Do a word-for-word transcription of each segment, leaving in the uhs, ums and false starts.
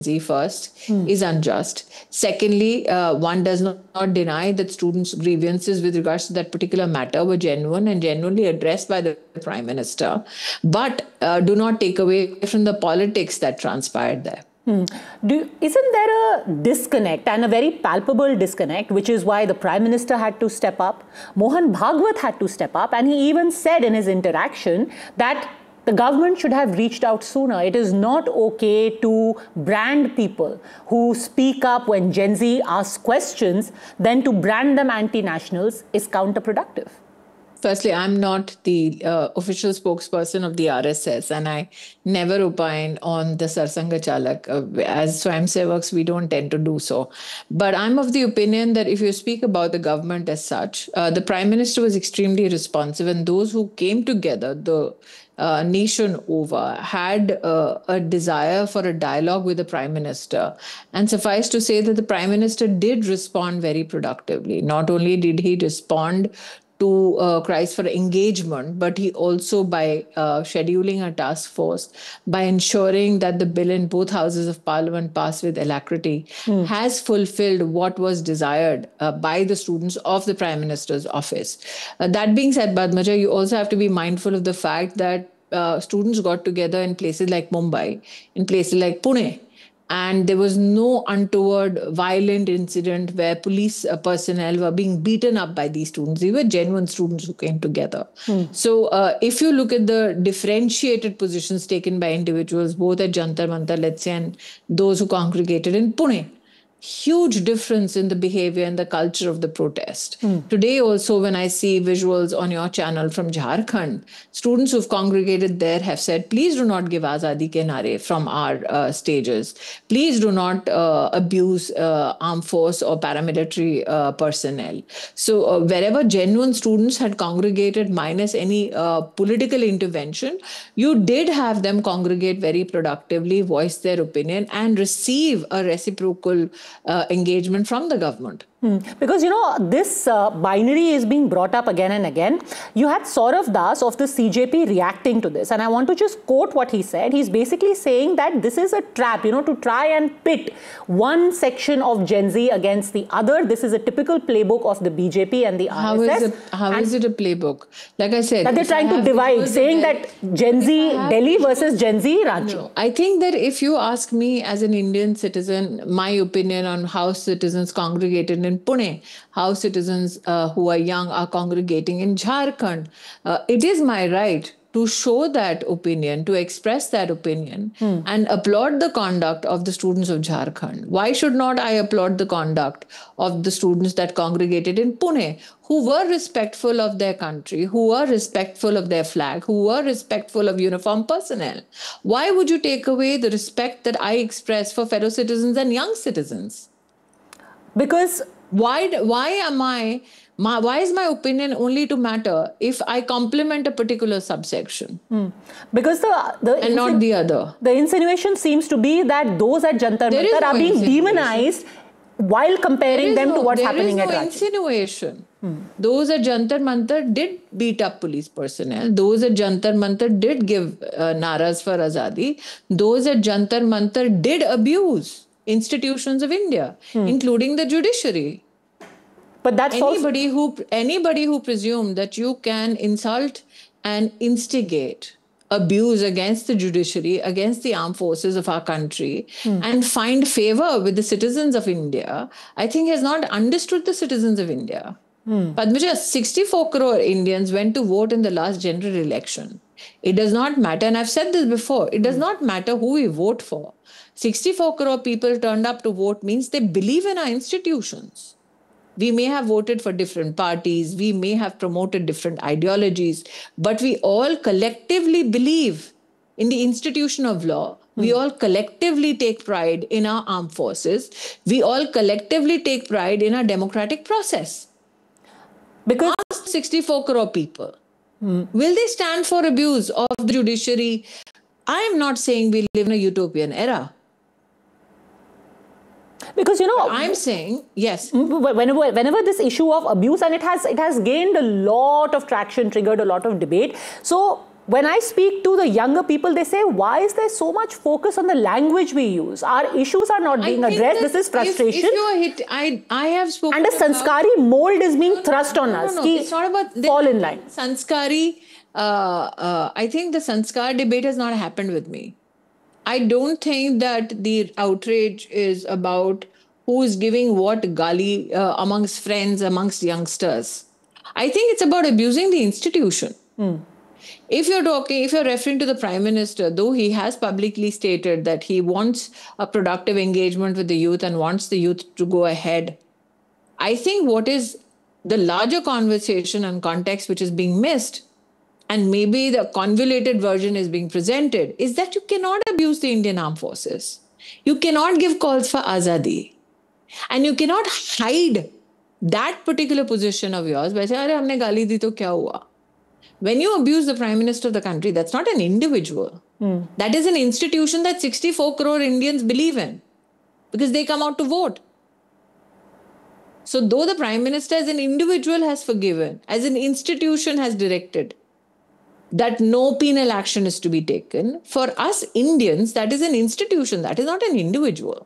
Z first hmm. is unjust. Secondly, uh, one does not, not deny that students' grievances with regards to that particular matter were genuine and genuinely addressed by the Prime Minister, but uh, do not take away from the politics that transpired there. Hmm. Do, isn't there a disconnect, and a very palpable disconnect, which is why the Prime Minister had to step up, Mohan Bhagwat had to step up, and he even said in his interaction that the government should have reached out sooner. It is not okay to brand people who speak up when Gen Z asks questions, then to brand them anti-nationals is counterproductive. Firstly, I'm not the uh, official spokesperson of the R S S, and I never opine on the Sarsanga Chalak. Uh, as Swayamsevaks, we don't tend to do so. But I'm of the opinion that if you speak about the government as such, uh, the Prime Minister was extremely responsive, and those who came together, the uh, nation over, had uh, a desire for a dialogue with the Prime Minister. And suffice to say that the Prime Minister did respond very productively. Not only did he respond to uh, cries for engagement, but he also, by uh, scheduling a task force, by ensuring that the bill in both houses of parliament passed with alacrity, mm. has fulfilled what was desired uh, by the students of the Prime Minister's office. Uh, that being said, Padmaja, you also have to be mindful of the fact that uh, students got together in places like Mumbai, in places like Pune, and there was no untoward violent incident where police uh, personnel were being beaten up by these students. They were genuine students who came together. Hmm. So uh, if you look at the differentiated positions taken by individuals, both at Jantar Mantar, let's say, and those who congregated in Pune, huge difference in the behavior and the culture of the protest. Mm. Today also, when I see visuals on your channel from Jharkhand, students who've congregated there have said, please do not give Azadi ke naare from our uh, stages. Please do not uh, abuse uh, armed force or paramilitary uh, personnel. So uh, wherever genuine students had congregated minus any uh, political intervention, you did have them congregate very productively, voice their opinion, and receive a reciprocal Uh, engagement from the government. Hmm. Because, you know, this uh, binary is being brought up again and again. You had Saurav Das of the C J P reacting to this. And I want to just quote what he said. He's basically saying that this is a trap, you know, to try and pit one section of Gen Z against the other. This is a typical playbook of the B J P and the R S S. How is it, how is it a playbook? Like I said, that they're trying to divide, saying that Gen Z Delhi versus Gen Z Ranchi. No, I think that if you ask me as an Indian citizen, my opinion on how citizens congregated in in Pune, how citizens uh, who are young are congregating in Jharkhand. Uh, it is my right to show that opinion, to express that opinion, hmm. and applaud the conduct of the students of Jharkhand. Why should not I applaud the conduct of the students that congregated in Pune, who were respectful of their country, who were respectful of their flag, who were respectful of uniformed personnel? Why would you take away the respect that I express for fellow citizens and young citizens? Because Why, why am I, my, why is my opinion only to matter if I compliment a particular subsection? Hmm. Because the, the and not the other. The insinuation seems to be that those at Jantar Mantar no are being demonized while comparing them no, to what's happening no at Ranchi. There is no insinuation. Hmm. Those at Jantar Mantar did beat up police personnel. Those at Jantar Mantar did give uh, naras for Azadi. Those at Jantar Mantar did abuse institutions of India, hmm. including the judiciary. But that's anybody also... who anybody who presumes that you can insult and instigate abuse against the judiciary, against the armed forces of our country, hmm. and find favor with the citizens of India, I think has not understood the citizens of India. Hmm. Padmaja, sixty-four crore Indians went to vote in the last general election. It does not matter, and I've said this before, it does hmm. not matter who we vote for. sixty-four crore people turned up to vote means they believe in our institutions. We may have voted for different parties, we may have promoted different ideologies, but we all collectively believe in the institution of law. Hmm. We all collectively take pride in our armed forces. We all collectively take pride in our democratic process. Because ask sixty-four crore people, hmm. will they stand for abuse of the judiciary? I am not saying we live in a utopian era. Because, you know, I'm saying, yes. Whenever, whenever this issue of abuse, and it has, it has gained a lot of traction, triggered a lot of debate. So when I speak to the younger people, they say, why is there so much focus on the language we use? Our issues are not being addressed. This is frustration. If, if you are hit, I, I have spoken And a sanskari mold is being thrust on no, no, us. No, Ki it's not about... Fall in line. Sanskari, uh, uh, I think the sanskar debate has not happened with me. I don't think that the outrage is about who is giving what gali uh, amongst friends, amongst youngsters. I think it's about abusing the institution. Hmm. If you're talking, if you're referring to the Prime Minister, though he has publicly stated that he wants a productive engagement with the youth and wants the youth to go ahead, I think what is the larger conversation and context which is being missed, and maybe the convoluted version is being presented, is that you cannot abuse the Indian Armed Forces. You cannot give calls for azadi. And you cannot hide that particular position of yours by saying, "Arey, humne gali di to kya hua?" When you abuse the Prime Minister of the country, that's not an individual. Mm. That is an institution that sixty-four crore Indians believe in because they come out to vote. So though the Prime Minister as an individual has forgiven, as an institution has directed that no penal action is to be taken, for us Indians, that is an institution, that is not an individual.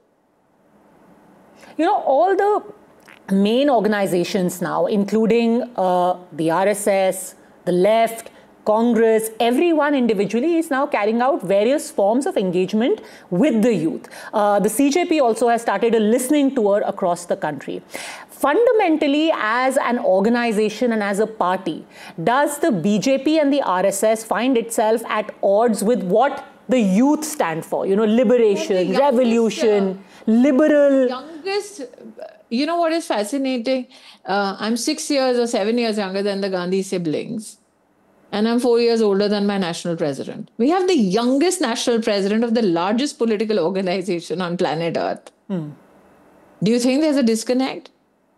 You know, all the main organizations now, including uh, the R S S, the left, Congress, everyone individually is now carrying out various forms of engagement with the youth. Uh, the C J P also has started a listening tour across the country. Fundamentally, as an organization and as a party, does the B J P and the R S S find itself at odds with what the youth stand for? You know, liberation, youngest, revolution, uh, liberal... Youngest... You know what is fascinating? Uh, I'm six years or seven years younger than the Gandhi siblings. And I'm four years older than my national president. We have the youngest national president of the largest political organization on planet Earth. Hmm. Do you think there's a disconnect?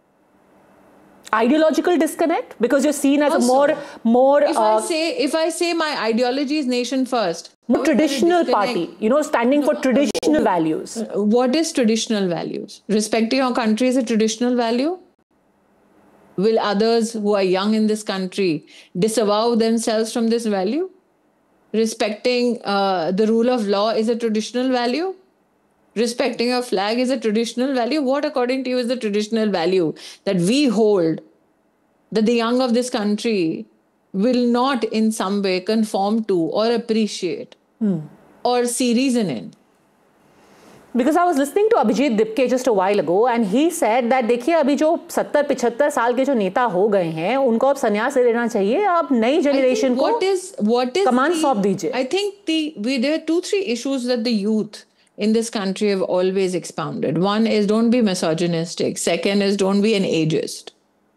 Ideological disconnect? Because you're seen as also, a more... more. If, uh, I say, if I say my ideology is nation first... More traditional party, you know, standing for traditional values. What is traditional values? Respecting your country is a traditional value? Will others who are young in this country disavow themselves from this value? Respecting uh, the rule of law is a traditional value? Respecting your flag is a traditional value? What, according to you, is the traditional value that we hold, that the young of this country will not in some way conform to or appreciate hmm. or see reason in? Because I was listening to Abhijit Dipke just a while ago, and he said that देखिए अभी जो सत्तर पचहत्तर साल के जो नेता हो गए हैं उनको अब संन्यास ले लेना चाहिए, अब नई जनरेशन को what is what is कमान सौंप दीजिए. I think the we, there are two three issues that the youth in this country have always expounded. One is don't be misogynistic. Second is don't be an ageist.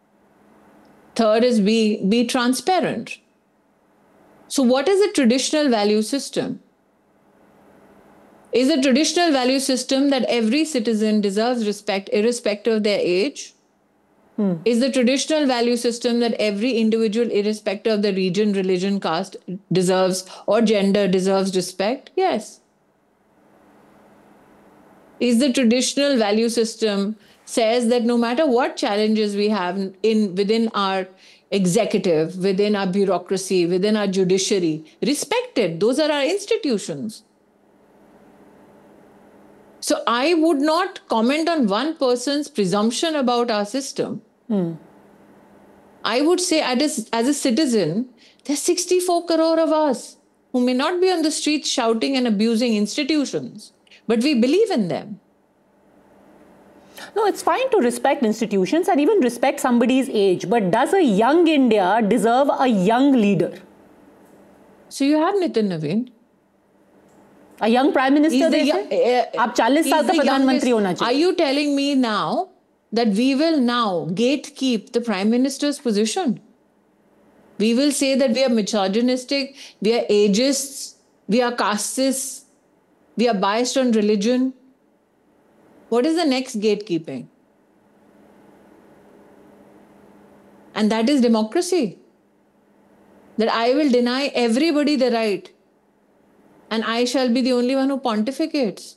Third is be be transparent. So what is the traditional value system? Is a traditional value system that every citizen deserves respect irrespective of their age? Hmm. Is the traditional value system that every individual irrespective of the region, religion, caste deserves or gender deserves respect? Yes. Is the traditional value system says that no matter what challenges we have in within our executive, within our bureaucracy, within our judiciary, respected. Those are our institutions. So I would not comment on one person's presumption about our system. Hmm. I would say as, as a citizen, there's sixty-four crore of us who may not be on the streets shouting and abusing institutions, but we believe in them. No, it's fine to respect institutions and even respect somebody's age, but does a young India deserve a young leader? So you have Nitin Naveen. A young prime minister, they say? आप चालीस साल का प्रधानमंत्री होना चाहिए. Are you telling me now that we will now gatekeep the prime minister's position? We will say that we are misogynistic, we are ageists, we are castists, we are biased on religion. What is the next gatekeeping? And that is democracy. That I will deny everybody the right. And I shall be the only one who pontificates.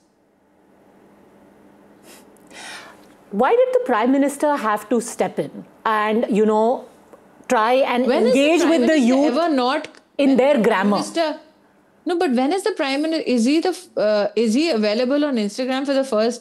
Why did the Prime Minister have to step in and, you know, try and when engage the with the youth? Ever not in their grammar. Minister, no, but when is the Prime Minister, is he the, uh, is he available on Instagram for the first